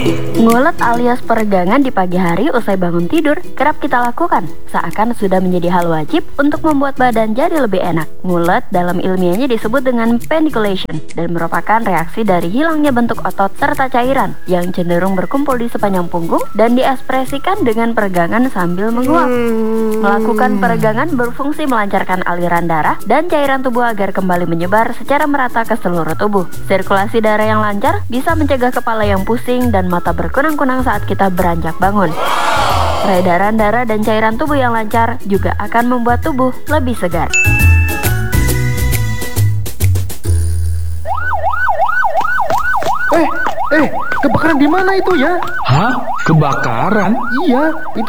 Ngulet alias peregangan di pagi hari usai bangun tidur kerap kita lakukan, seakan sudah menjadi hal wajib untuk membuat badan jadi lebih enak. Ngulet dalam ilmiahnya disebut dengan pendiculation dan merupakan reaksi dari hilangnya bentuk otot serta cairan yang cenderung berkumpul di sepanjang punggung dan diekspresikan dengan peregangan sambil menguap. Melakukan peregangan berfungsi melancarkan aliran darah dan cairan tubuh agar kembali menyebar secara merata ke seluruh tubuh. Sirkulasi darah yang lancar bisa mencegah kepala yang pusing dan mata berkunang-kunang saat kita beranjak bangun. Peredaran darah dan cairan tubuh yang lancar juga akan membuat tubuh lebih segar. Kebakaran di mana itu ya? Hah? Kebakaran? Iya, itu